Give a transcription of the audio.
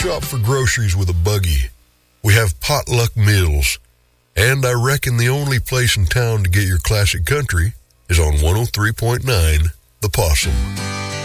Shop for groceries with a buggy. We have potluck meals. And I reckon the only place in town to get your classic country is on 103.9 The Possum.